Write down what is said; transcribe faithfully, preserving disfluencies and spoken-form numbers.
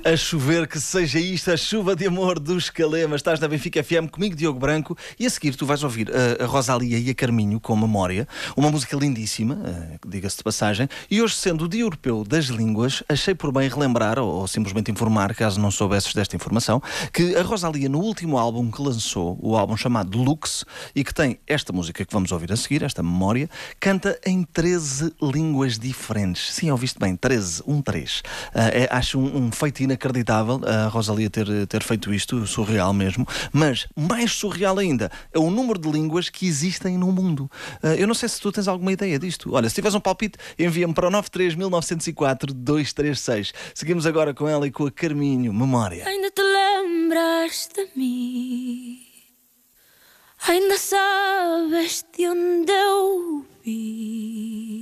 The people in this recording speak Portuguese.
A chover, que seja isto, a chuva de amor dos Calemas. Estás na Benfica F M comigo, Diogo Branco, e a seguir tu vais ouvir a, a Rosalia e a Carminho com Memória, uma música lindíssima, uh, diga-se de passagem, e hoje, sendo o Dia Europeu das Línguas, achei por bem relembrar, ou, ou simplesmente informar, caso não soubesses desta informação, que a Rosalia, no último álbum que lançou, o álbum chamado Lux, e que tem esta música que vamos ouvir a seguir, esta Memória, canta em treze línguas diferentes. Sim, ouviste bem, treze, um três. Uh, é, acho um, um feito inacreditável a Rosalia ter, ter feito isto, surreal mesmo, mas mais surreal ainda é o número de línguas que existem no mundo. Uh, eu não sei se tu tens alguma ideia disto. Olha, se tiveres um palpite, envia-me para o nove três mil novecentos e quatro dois três seis. Seguimos agora com ela e com a Carminho, Memória. Ainda te lembras de mim? Ainda sabes de onde eu vim?